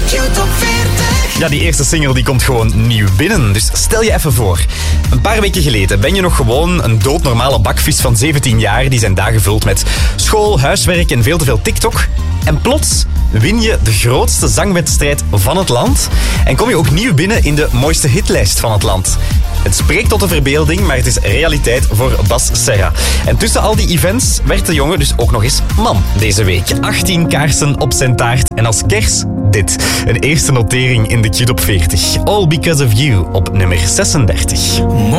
Q-top 40. Ja, die eerste single die komt gewoon nieuw binnen. Dus stel je even voor. Een paar weken geleden ben je nog gewoon een doodnormale bakvis van 17 jaar die zijn dagen vult met school, huiswerk en veel te veel TikTok. En plots win je de grootste zangwedstrijd van het land en kom je ook nieuw binnen in de mooiste hitlijst van het land. Het spreekt tot de verbeelding, maar het is realiteit voor Bas Serra. En tussen al die events werd de jongen dus ook nog eens mam deze week. 18 kaarsen op zijn taart en als kers dit. Een eerste notering in de Q-top 40. All Because of You op nummer 36.